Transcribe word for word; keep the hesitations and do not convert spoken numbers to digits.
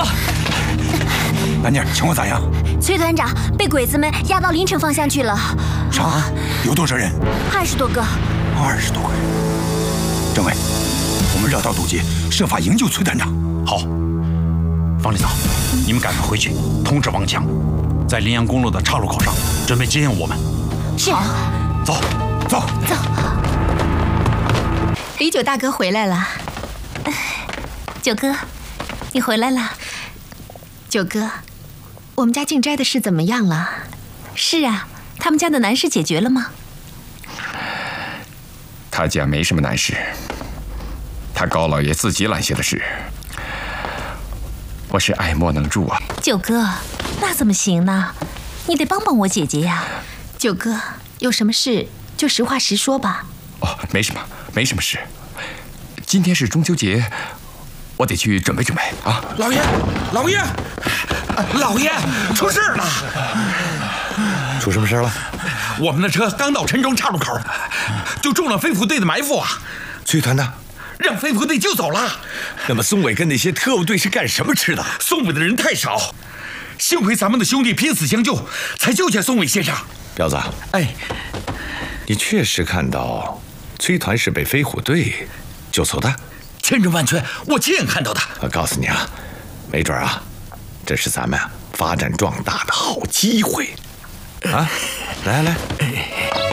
兰妮儿，情况咋样？ 崔团长被鬼子们押到临城方向去了。 啥？有多少人？ 二十多个。 二十多个人。政委，我们绕道堵截，设法营救崔团长。 好。方领导，你们赶快回去通知王强，在临阳公路的岔路口上准备接应我们。 是。 走， 走， 走。 李九大哥回来了。 九哥，你回来了。 九哥，我们家静斋的事怎么样了？ 是啊，他们家的难事解决了吗？ 他家没什么难事，他高老爷自己揽下的事，我是爱莫能助啊。 九哥，那怎么行呢？你得帮帮我姐姐呀。 九哥，有什么事就实话实说吧。 哦，没什么，没什么事。今天是中秋节，我得去准备准备啊。 老爷，老爷，老爷，出事了！ 出什么事了？ 我们的车刚到陈庄岔路口，就中了飞虎队的埋伏啊！ 崔团呢？ 让飞虎队救走了。 那么宋伟跟那些特务队是干什么吃的？ 宋伟的人太少，幸亏咱们的兄弟拼死相救，才救下宋伟先生。 彪子， 哎， 你确实看到崔团是被飞虎队救走的？ 千真万确，我亲眼看到的。 我告诉你啊，没准啊，这是咱们发展壮大的好机会。啊，来来，